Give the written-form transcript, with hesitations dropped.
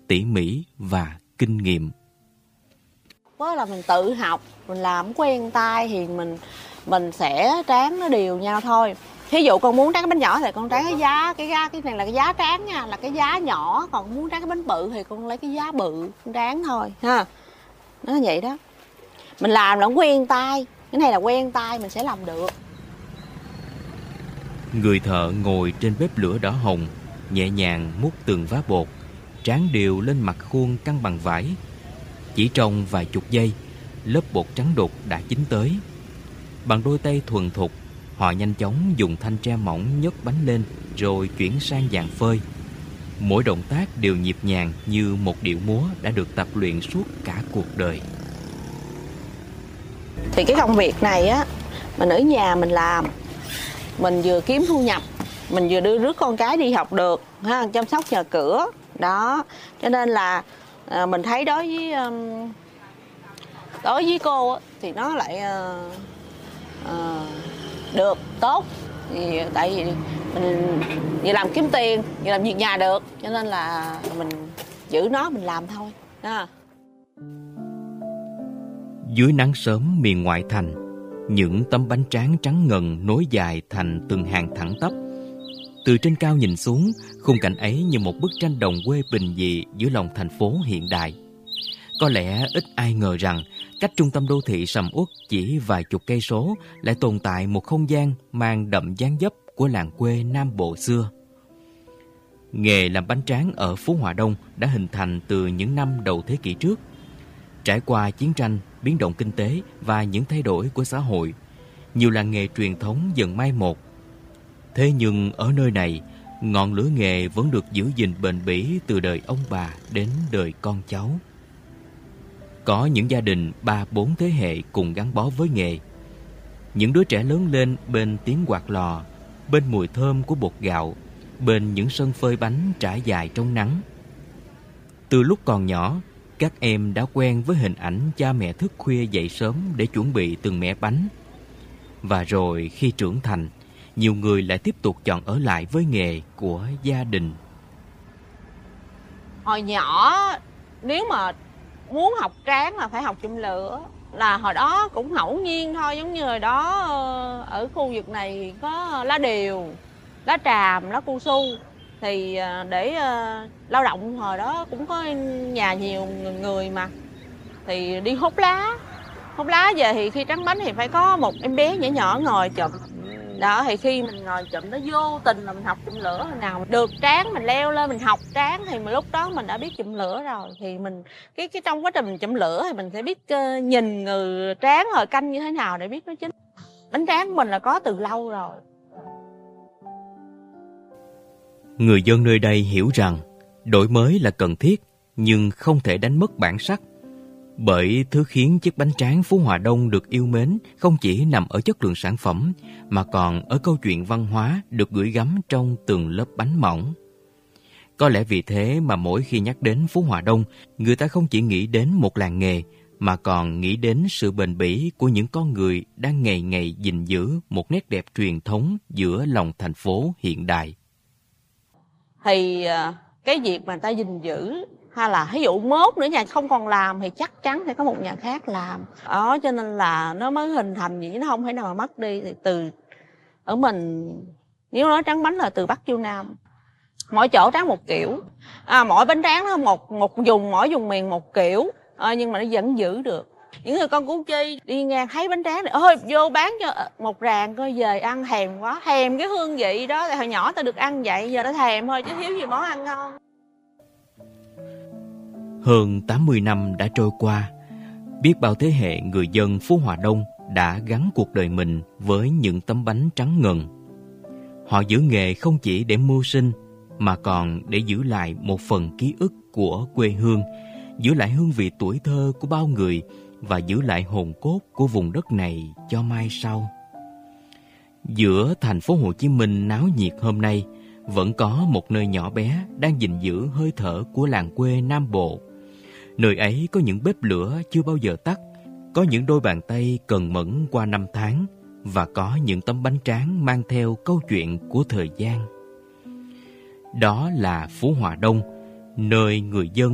tỉ mỉ và kinh nghiệm. Đó là mình tự học, mình làm quen tay thì mình sẽ tráng nó đều nhau thôi. Thí dụ con muốn tráng cái bánh nhỏ thì con tráng cái này là cái giá tráng nha, là cái giá nhỏ, còn muốn tráng cái bánh bự thì con lấy cái giá bự con tráng thôi ha. Nó vậy đó. Mình làm là quen tay, cái này là quen tay mình sẽ làm được. Người thợ ngồi trên bếp lửa đỏ hồng, nhẹ nhàng múc từng vá bột, tráng đều lên mặt khuôn căng bằng vải. Chỉ trong vài chục giây, lớp bột trắng đục đã chín tới. Bằng đôi tay thuần thục, họ nhanh chóng dùng thanh tre mỏng nhấc bánh lên rồi chuyển sang dạng phơi. Mỗi động tác đều nhịp nhàng như một điệu múa đã được tập luyện suốt cả cuộc đời. Thì cái công việc này á, mình ở nhà mình làm, mình vừa kiếm thu nhập, mình vừa đưa rước con cái đi học được, ha, chăm sóc nhà cửa đó, cho nên là mình thấy đối với cô á, thì nó lại được tốt, thì tại vì mình vừa làm kiếm tiền vừa làm việc nhà được, cho nên là mình giữ nó mình làm thôi ha. Dưới nắng sớm miền ngoại thành, những tấm bánh tráng trắng ngần nối dài thành từng hàng thẳng tắp. Từ trên cao nhìn xuống, khung cảnh ấy như một bức tranh đồng quê bình dị giữa lòng thành phố hiện đại. Có lẽ ít ai ngờ rằng cách trung tâm đô thị sầm uất chỉ vài chục cây số lại tồn tại một không gian mang đậm dáng dấp của làng quê Nam Bộ xưa. Nghề làm bánh tráng ở Phú Hòa Đông đã hình thành từ những năm đầu thế kỷ trước. Trải qua chiến tranh, biến động kinh tế và những thay đổi của xã hội, nhiều làng nghề truyền thống dần mai một. Thế nhưng ở nơi này, ngọn lửa nghề vẫn được giữ gìn bền bỉ từ đời ông bà đến đời con cháu. Có những gia đình 3-4 thế hệ cùng gắn bó với nghề. Những đứa trẻ lớn lên bên tiếng quạt lò, bên mùi thơm của bột gạo, bên những sân phơi bánh trải dài trong nắng. Từ lúc còn nhỏ, các em đã quen với hình ảnh cha mẹ thức khuya dậy sớm để chuẩn bị từng mẻ bánh. Và rồi khi trưởng thành, nhiều người lại tiếp tục chọn ở lại với nghề của gia đình. Hồi nhỏ nếu mà muốn học tráng là phải học châm lửa, là hồi đó cũng ngẫu nhiên thôi, giống như hồi đó ở khu vực này có lá điều, lá tràm, lá cu su, thì để lao động hồi đó cũng có nhà nhiều người mà, thì đi hút lá về thì khi tráng bánh thì phải có một em bé nhỏ nhỏ ngồi chụm đó, thì khi mình ngồi chụm nó vô tình là mình học chụm lửa. Hồi nào được tráng mình leo lên mình học tráng thì lúc đó mình đã biết chụm lửa rồi, thì mình cái trong quá trình mình chụm lửa thì mình sẽ biết nhìn người tráng rồi canh như thế nào để biết nó chín. Bánh tráng của mình là có từ lâu rồi. Người dân nơi đây hiểu rằng đổi mới là cần thiết nhưng không thể đánh mất bản sắc. Bởi thứ khiến chiếc bánh tráng Phú Hòa Đông được yêu mến không chỉ nằm ở chất lượng sản phẩm, mà còn ở câu chuyện văn hóa được gửi gắm trong từng lớp bánh mỏng. Có lẽ vì thế mà mỗi khi nhắc đến Phú Hòa Đông, người ta không chỉ nghĩ đến một làng nghề, mà còn nghĩ đến sự bền bỉ của những con người đang ngày ngày gìn giữ một nét đẹp truyền thống giữa lòng thành phố hiện đại. Thì cái việc mà người ta gìn giữ, hay là ví dụ mốt nữa nhà không còn làm thì chắc chắn sẽ có một nhà khác làm đó, cho nên là nó mới hình thành vậy, nó không thể nào mà mất đi. Thì từ ở mình, nếu nói tráng bánh là từ Bắc vô Nam, mỗi chỗ tráng một kiểu, mỗi bánh tráng nó mỗi vùng miền một kiểu, nhưng mà nó vẫn giữ được. Những người con Củ Chi đi ngang thấy bánh tráng này, ôi vô bán cho một ràng coi, về ăn thèm quá, thèm cái hương vị đó. Tại hồi nhỏ ta được ăn vậy, giờ ta thèm thôi chứ thiếu gì món ăn ngon. Hơn 80 năm đã trôi qua, biết bao thế hệ người dân Phú Hòa Đông đã gắn cuộc đời mình với những tấm bánh trắng ngần. Họ giữ nghề không chỉ để mưu sinh, mà còn để giữ lại một phần ký ức của quê hương, giữ lại hương vị tuổi thơ của bao người và giữ lại hồn cốt của vùng đất này cho mai sau. Giữa thành phố Hồ Chí Minh náo nhiệt hôm nay, vẫn có một nơi nhỏ bé đang gìn giữ hơi thở của làng quê Nam Bộ. Nơi ấy có những bếp lửa chưa bao giờ tắt, có những đôi bàn tay cần mẫn qua năm tháng, và có những tấm bánh tráng mang theo câu chuyện của thời gian. Đó là Phú Hòa Đông, nơi người dân